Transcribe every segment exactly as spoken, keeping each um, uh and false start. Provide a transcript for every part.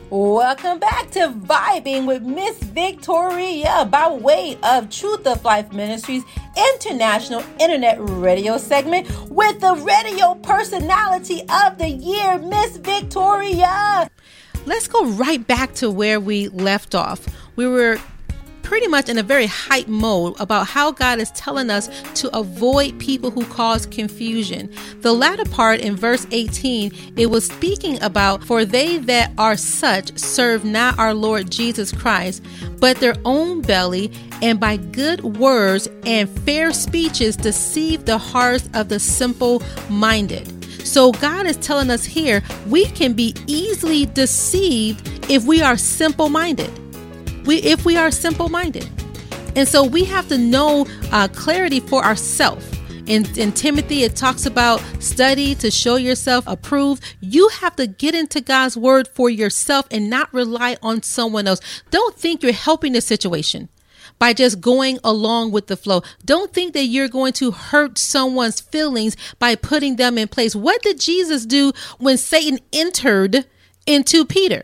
Welcome back to Vibing with Miss Victoria by way of Truth of Life Ministries International Internet Radio segment with the Radio Personality of the Year, Miss Victoria. Let's go right back to where we left off. We were pretty much in a very hype mode about how God is telling us to avoid people who cause confusion. The latter part in verse eighteen, it was speaking about, for they that are such serve not our Lord Jesus Christ, but their own belly, and by good words and fair speeches deceive the hearts of the simple minded. So God is telling us here, we can be easily deceived if we are simple-minded. We, if we are simple-minded. And so we have to know uh, clarity for ourselves. In, in Timothy, it talks about study to show yourself approved. You have to get into God's word for yourself and not rely on someone else. Don't think you're helping the situation by just going along with the flow. Don't think that you're going to hurt someone's feelings by putting them in place. What did Jesus do when Satan entered into Peter?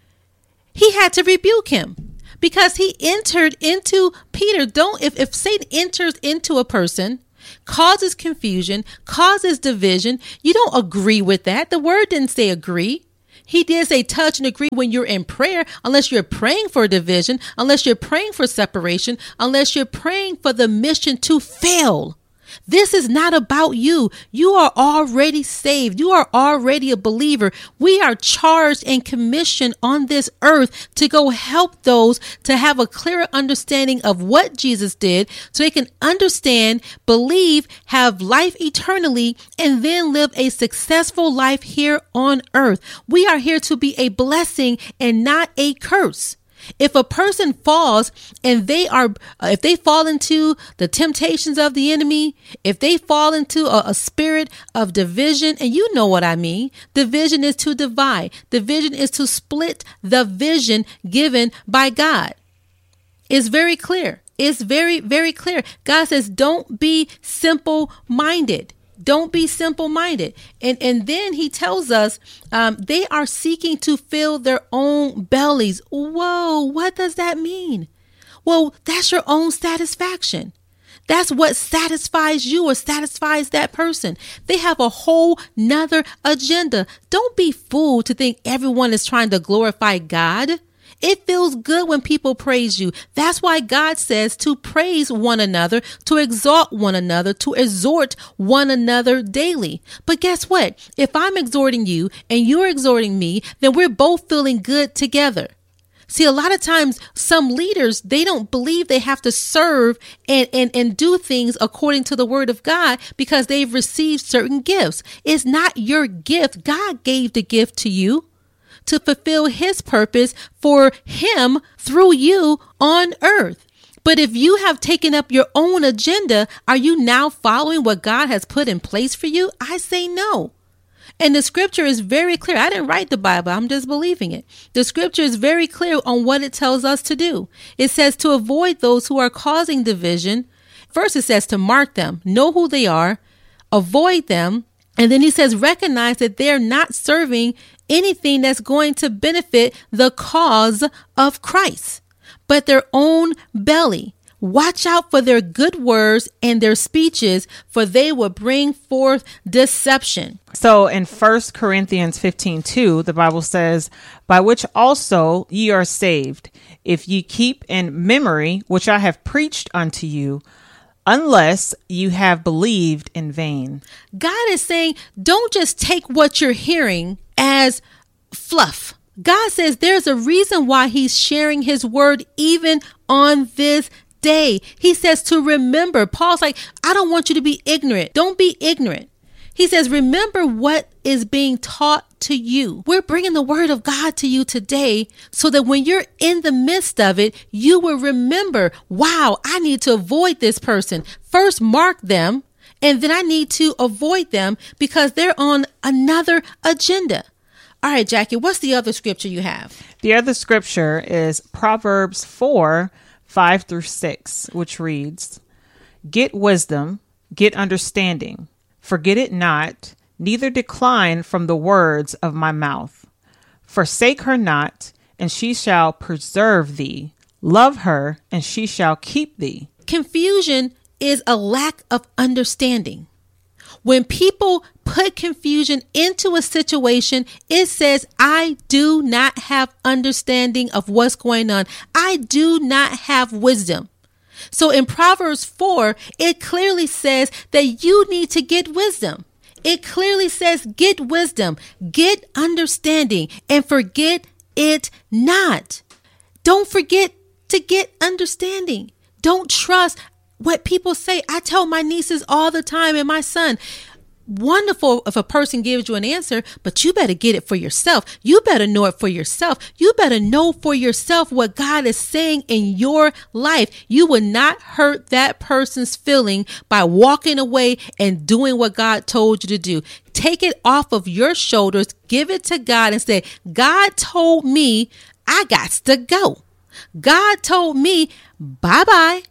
He had to rebuke him because he entered into Peter. Don't, if, if Satan enters into a person, causes confusion, causes division, you don't agree with that. The word didn't say agree. He did say touch and agree when you're in prayer, unless you're praying for division, unless you're praying for separation, unless you're praying for the mission to fail. This is not about you. You are already saved. You are already a believer. We are charged and commissioned on this earth to go help those to have a clearer understanding of what Jesus did so they can understand, believe, have life eternally, and then live a successful life here on earth. We are here to be a blessing and not a curse. If a person falls and they are, uh, if they fall into the temptations of the enemy, if they fall into a, a spirit of division, and you know what I mean, division is to divide. Division is to split the vision given by God. It's very clear. It's very, very clear. God says, don't be simple-minded. Don't be simple-minded. And and then he tells us um, they are seeking to fill their own bellies. Whoa, what does that mean? Well, that's your own satisfaction. That's what satisfies you or satisfies that person. They have a whole nother agenda. Don't be fooled to think everyone is trying to glorify God. It feels good when people praise you. That's why God says to praise one another, to exalt one another, to exhort one another daily. But guess what? If I'm exhorting you and you're exhorting me, then we're both feeling good together. See, a lot of times some leaders, they don't believe they have to serve and, and, and do things according to the word of God because they've received certain gifts. It's not your gift. God gave the gift to you to fulfill his purpose for him through you on earth. But if you have taken up your own agenda, are you now following what God has put in place for you? I say no. And the scripture is very clear. I didn't write the Bible. I'm just believing it. The scripture is very clear on what it tells us to do. It says to avoid those who are causing division. First, it says to mark them, know who they are, avoid them. And then he says, recognize that they're not serving anything that's going to benefit the cause of Christ, but their own belly. Watch out for their good words and their speeches, for they will bring forth deception. So in First Corinthians fifteen two, the Bible says, by which also ye are saved, if ye keep in memory which I have preached unto you, unless you have believed in vain. God is saying, don't just take what you're hearing as fluff. God says there's a reason why he's sharing his word even on this day. He says to remember. Paul's like, I don't want you to be ignorant. Don't be ignorant. He says, remember what is being taught to you. We're bringing the word of God to you today so that when you're in the midst of it, you will remember, wow, I need to avoid this person. First, mark them, and then I need to avoid them because they're on another agenda. All right, Jackie, what's the other scripture you have? The other scripture is Proverbs four, five through six, which reads, get wisdom, get understanding. Forget it not, neither decline from the words of my mouth. Forsake her not, and she shall preserve thee. Love her, and she shall keep thee. Confusion is a lack of understanding. When people put confusion into a situation, it says, I do not have understanding of what's going on. I do not have wisdom. So in Proverbs four, it clearly says that you need to get wisdom. It clearly says, get wisdom, get understanding, and forget it not. Don't forget to get understanding. Don't trust what people say. I tell my nieces all the time and my son, wonderful if a person gives you an answer, but you better get it for yourself. You better know it for yourself. You better know for yourself what God is saying in your life. You will not hurt that person's feeling by walking away and doing what God told you to do. Take it off of your shoulders, give it to God and say, God told me I got to go. God told me bye-bye.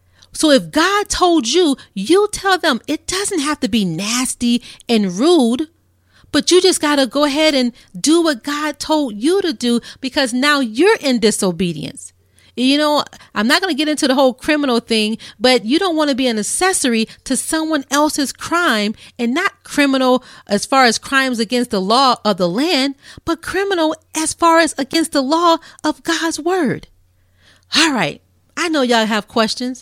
So if God told you, you tell them. It doesn't have to be nasty and rude, but you just got to go ahead and do what God told you to do, because now you're in disobedience. You know, I'm not going to get into the whole criminal thing, but you don't want to be an accessory to someone else's crime, and not criminal as far as crimes against the law of the land, but criminal as far as against the law of God's word. All right. I know y'all have questions.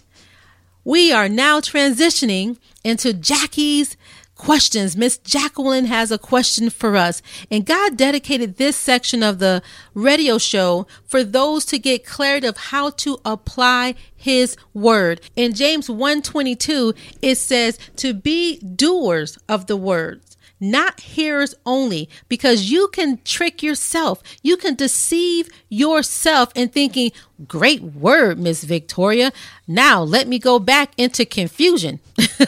We are now transitioning into Jackie's questions. Miss Jacqueline has a question for us, and God dedicated this section of the radio show for those to get clarity of how to apply his word. In James one twenty-two, it says to be doers of the word, not hearers only, because you can trick yourself. You can deceive yourself in thinking, great word, Miss Victoria. Now let me go back into confusion.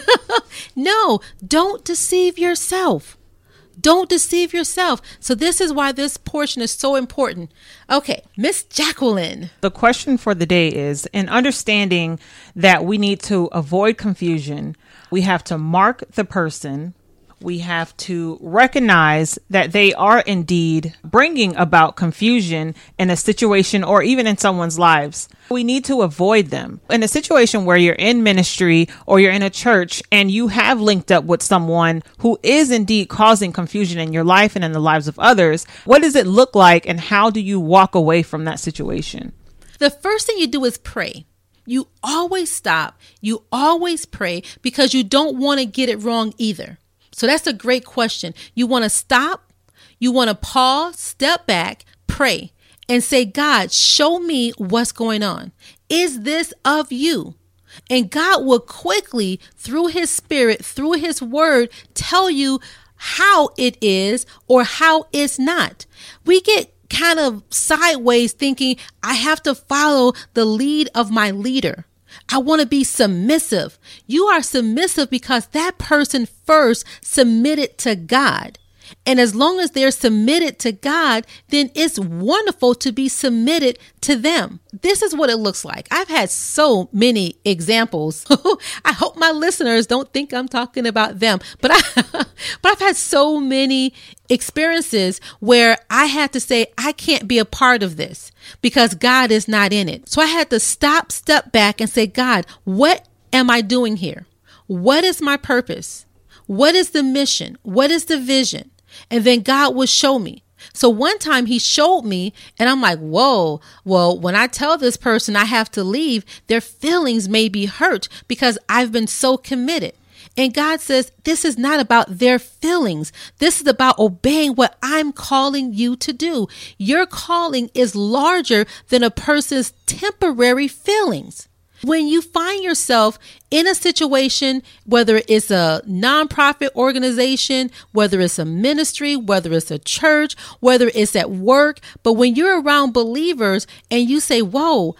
No, don't deceive yourself. Don't deceive yourself. So this is why this portion is so important. Okay, Miss Jacqueline. The question for the day is, in understanding that we need to avoid confusion, we have to mark the person. We have to recognize that they are indeed bringing about confusion in a situation or even in someone's lives. We need to avoid them. In a situation where you're in ministry or you're in a church and you have linked up with someone who is indeed causing confusion in your life and in the lives of others, what does it look like and how do you walk away from that situation? The first thing you do is pray. You always stop. You always pray, because you don't want to get it wrong either. So that's a great question. You want to stop, you want to pause, step back, pray, and say, God, show me what's going on. Is this of you? And God will quickly, through his spirit, through his word, tell you how it is or how it's not. We get kind of sideways thinking, I have to follow the lead of my leader. I want to be submissive. You are submissive because that person first submitted to God. And as long as they're submitted to God, then it's wonderful to be submitted to them. This is what it looks like. I've had so many examples. I hope my listeners don't think I'm talking about them, but I, but I've had so many experiences where I had to say, I can't be a part of this because God is not in it. So I had to stop, step back and say, God, what am I doing here? What is my purpose? What is the mission? What is the vision? And then God would show me. So one time he showed me and I'm like, whoa, well, when I tell this person I have to leave, their feelings may be hurt because I've been so committed. And God says, this is not about their feelings. This is about obeying what I'm calling you to do. Your calling is larger than a person's temporary feelings. When you find yourself in a situation, whether it's a nonprofit organization, whether it's a ministry, whether it's a church, whether it's at work, but when you're around believers and you say, whoa,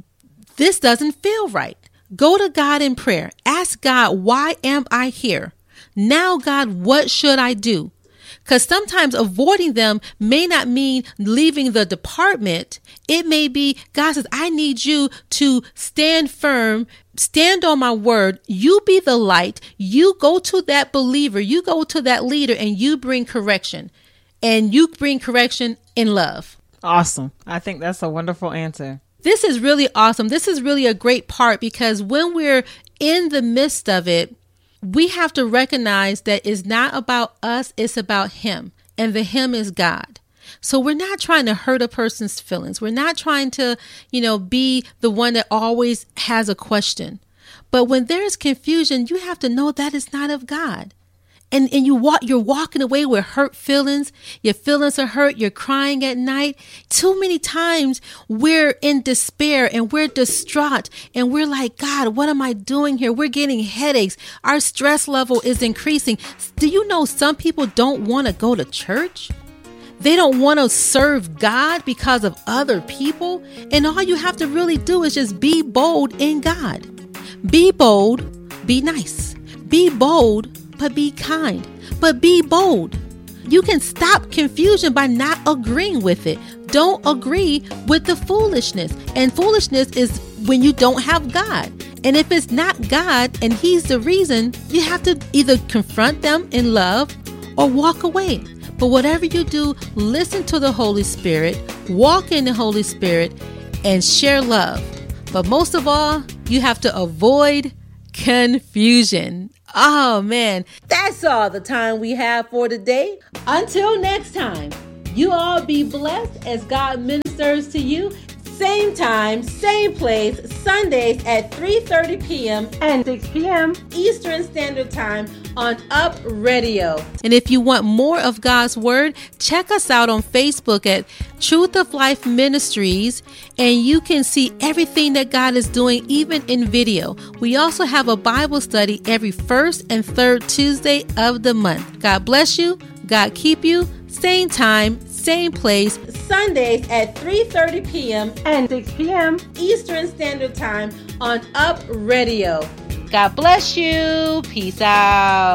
this doesn't feel right. Go to God in prayer. Ask God, why am I here? Now, God, what should I do? Because sometimes avoiding them may not mean leaving the department. It may be, God says, I need you to stand firm, stand on my word. You be the light. You go to that believer. You go to that leader and you bring correction. and you bring correction in love. Awesome. I think that's a wonderful answer. This is really awesome. This is really a great part, because when we're in the midst of it, we have to recognize that it's not about us, it's about him. And the him is God. So we're not trying to hurt a person's feelings. We're not trying to, you know, be the one that always has a question. But when there's confusion, you have to know that it's not of God. And and you walk, you're walking away with hurt feelings. Your feelings are hurt. You're crying at night. Too many times we're in despair and we're distraught and we're like, God, what am I doing here? We're getting headaches. Our stress level is increasing. Do you know some people don't want to go to church? They don't want to serve God because of other people. And all you have to really do is just be bold in God. Be bold, be nice. Be bold, but be kind, but be bold. You can stop confusion by not agreeing with it. Don't agree with the foolishness. And foolishness is when you don't have God. And if it's not God and he's the reason, you have to either confront them in love or walk away. But whatever you do, listen to the Holy Spirit, walk in the Holy Spirit, and share love. But most of all, you have to avoid confusion. Oh man, that's all the time we have for today. Until next time, you all be blessed as God ministers to you. Same time, same place, Sundays at three thirty p.m. and six p.m. Eastern Standard Time on Up Radio. And if you want more of God's Word, check us out on Facebook at Truth of Life Ministries, and you can see everything that God is doing, even in video. We also have a Bible study every first and third Tuesday of the month. God bless you. God keep you. Same time, same place, Sundays at three thirty p.m. and six p.m. Eastern Standard Time on Up Radio. God bless you. Peace out.